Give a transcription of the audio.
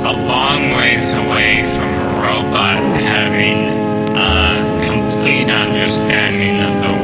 a long ways away from a robot having a complete understanding of the